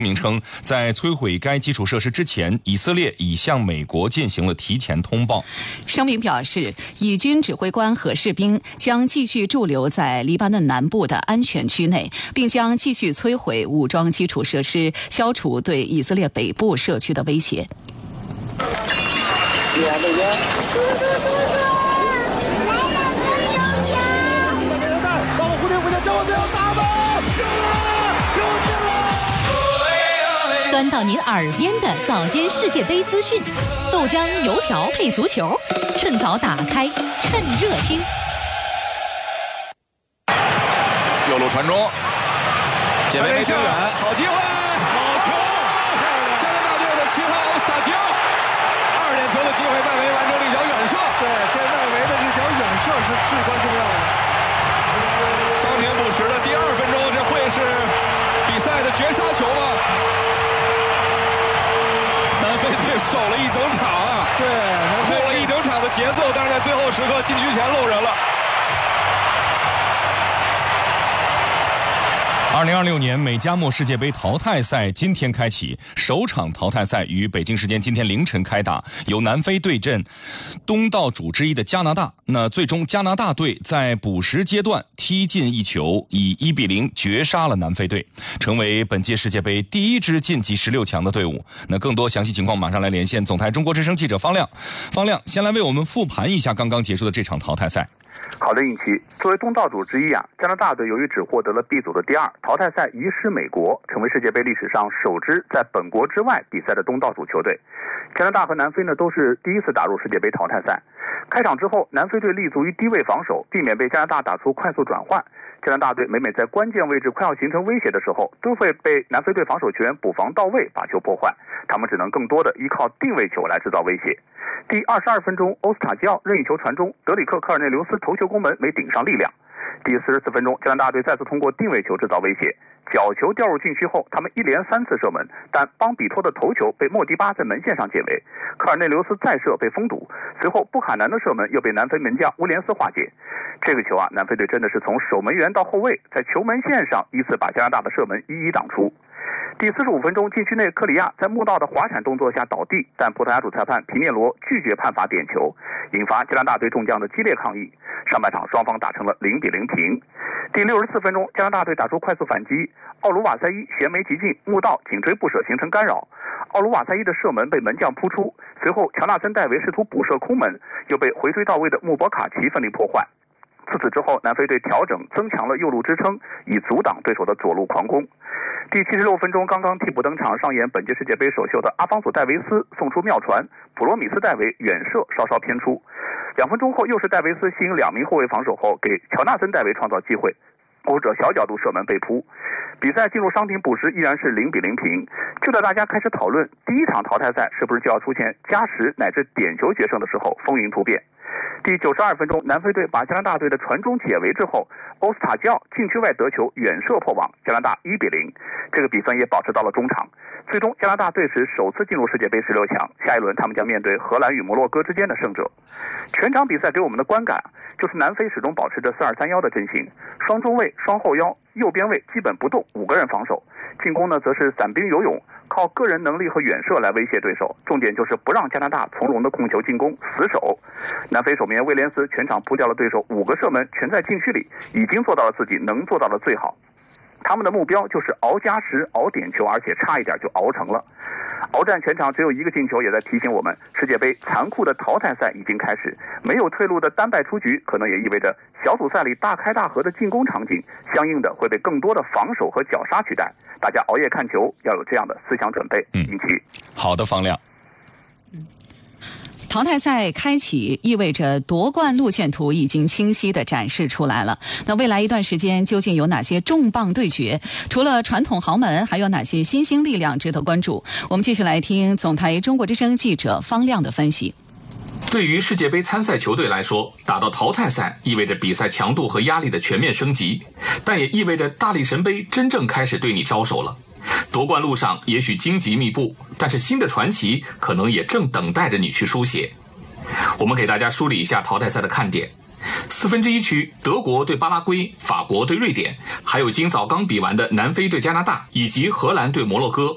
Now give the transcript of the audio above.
明称，在摧毁该基础设施之前，以色列已向美国进行了提前通报。 声明表示，以军指挥官和士兵将继续驻留在黎巴嫩南部的安全区内，并将继续摧毁武装基础设施，消除对以色列北部社区的威胁。 端到您耳边的早间世界杯资讯，豆浆油条配足球，趁早打开，趁热听。 右路传中，解围没挺远，好机会，好球！加拿大队的7号欧斯塔吉奥，2点球的机会，外围完成了一脚远射。 对，这外围的这脚远射是至关重要的。 伤停补时的第2分钟，这会是比赛的绝杀球吗？南非队守了一整场啊， 对， 扣了一整场的节奏，但是在最后时刻禁区前漏人了。 2026年美加墨世界杯淘汰赛今天开启，首场淘汰赛于北京时间今天凌晨开打，由南非对阵东道主之一的加拿大。那最终加拿大队在补时阶段踢进一球，以1-0绝杀了南非队，成为本届世界杯第一支晋级16强的队伍。那更多详细情况马上来连线总台中国之声记者方亮。方亮，先来为我们复盘一下刚刚结束的这场淘汰赛。 好的，尹奇，作为东道主之一加拿大队由于只获得了 B 组的第2，淘汰赛遗失美国，成为世界杯历史上首支在本国之外比赛的东道主球队。加拿大和南非呢都是第一次打入世界杯淘汰赛。开场之后，南非队立足于低位防守，避免被加拿大打出快速转换。加拿大队每在关键位置快要形成威胁的时候，都会被南非队防守球员补防到位，把球破坏。他们只能更多的依靠定位球来制造威胁。第22分钟，欧斯塔吉奥任意球传中，德里克·科尔内留斯头球攻门没顶上力量。第44分钟，加拿大队再次通过定位球制造威胁，角球掉入禁区后，他们一连3次射门，但邦比托的头球被莫迪巴在门线上解围，科尔内留斯再射被封堵，随后布坎南的射门又被南非门将乌连斯化解。这个球南非队真的是从守门员到后卫，在球门线上依次把加拿大的射门一一挡出。第45分钟，禁区内克里亚在穆道的滑铲动作下倒地，但葡萄牙主裁判皮涅罗拒绝判罚点球，引发加拿大队众将的激烈抗议。上半场双方打成了0-0平。第64分钟，加拿大队打出快速反击，奥卢瓦塞伊衔枚急进，穆道紧追不舍形成干扰，奥卢瓦塞伊的射门被门将扑出，随后乔纳森戴维试图补射空门，又被回追到位的穆博卡奇奋力破坏。自此之后，南非队调整增强了右路支撑，以阻挡对手的左路狂攻。第76分钟，刚刚替补登场上演本届世界杯首秀的阿方索·戴维斯送出妙传，普罗米斯·戴维远射稍稍偏出。2分钟后，又是戴维斯吸引2名后卫防守后，给乔纳森·戴维创造机会，欧者小角度射门被扑。比赛进入伤停补时，依然是0-0平。就在大家开始讨论第一场淘汰赛是不是就要出现加时乃至点球决胜的时候，风云突变。第92分钟，南非队把加拿大队的传中解围之后，欧斯塔吉奥禁区外得球远射破网，加拿大1-0。这个比分也保持到了中场。最终，加拿大队史首次进入世界杯16强，下一轮他们将面对荷兰与摩洛哥之间的胜者。全场比赛给我们的观感就是南非始终保持着4-2-3-1的阵型，双中卫、双后腰，右边卫基本不动，5个人防守。进攻呢，则是散兵游泳，靠个人能力和远射来威胁对手，重点就是不让加拿大从容的控球进攻，死守。南非守门员威廉斯全场扑掉了对手5个射门，全在禁区里，已经做到了自己能做到的最好。他们的目标就是熬加时、熬点球，而且差一点就熬成了。鏖战全场只有1个进球，也在提醒我们，世界杯残酷的淘汰赛已经开始，没有退路的单败出局，可能也意味着小组赛里大开大合的进攻场景，相应的会被更多的防守和绞杀取代。大家熬夜看球，要有这样的思想准备。引起好的，方亮。 淘汰赛开启意味着夺冠路线图已经清晰地展示出来了。那未来一段时间究竟有哪些重磅对决？除了传统豪门，还有哪些新兴力量值得关注？我们继续来听总台中国之声记者方亮的分析。 对于世界杯参赛球队来说，打到淘汰赛意味着比赛强度和压力的全面升级，但也意味着大力神杯真正开始对你招手了。夺冠路上也许荆棘密布，但是新的传奇可能也正等待着你去书写。我们给大家梳理一下淘汰赛的看点。1/4区，德国对巴拉圭，法国对瑞典，还有今早刚比完的南非对加拿大，以及荷兰对摩洛哥。